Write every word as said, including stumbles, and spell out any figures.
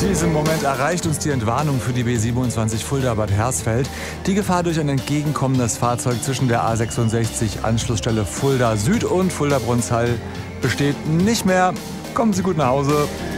In diesem Moment erreicht uns die Entwarnung für die B siebenundzwanzig Fulda-Bad Hersfeld. Die Gefahr durch ein entgegenkommendes Fahrzeug zwischen der A sechsundsechzig Anschlussstelle Fulda Süd und Fulda Brunnshall besteht nicht mehr. Kommen Sie gut nach Hause.